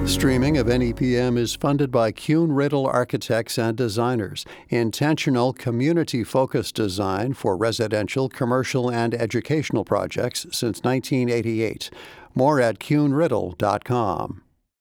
Streaming of NEPM is funded by Kuhn-Riddle Architects and Designers, intentional community-focused design for residential, commercial, and educational projects since 1988. More at kuhnriddle.com.